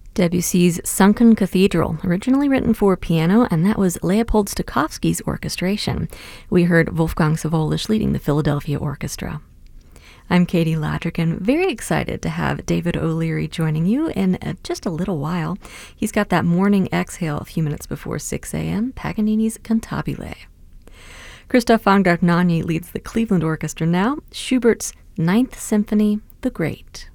Debussy's Sunken Cathedral, originally written for piano, and that was Leopold Stokowski's orchestration. We heard Wolfgang Sawolisch leading the Philadelphia Orchestra. I'm Katie Ladrigan, very excited to have David O'Leary joining you in just a little while. He's got that morning exhale a few minutes before 6 a.m., Paganini's Cantabile. Christoph von Gartnani leads the Cleveland Orchestra now, Schubert's Ninth Symphony, The Great.